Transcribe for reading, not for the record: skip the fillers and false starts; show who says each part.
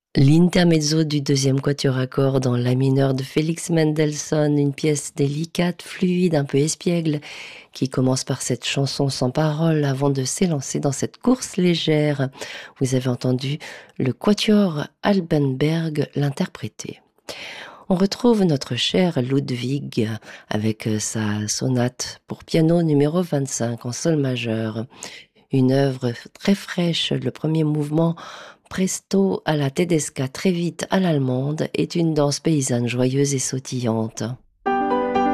Speaker 1: L'intermezzo du deuxième quatuor à cordes en la mineur de Félix Mendelssohn, une pièce délicate, fluide, un peu espiègle, qui commence par cette chanson sans parole avant de s'élancer dans cette course légère. Vous avez entendu le quatuor Albenberg l'interpréter. On retrouve notre cher Ludwig avec sa sonate pour piano numéro 25 en sol majeur. Une œuvre très fraîche, le premier mouvement presto à la tedesca, très vite à l'allemande, est une danse paysanne joyeuse et sautillante.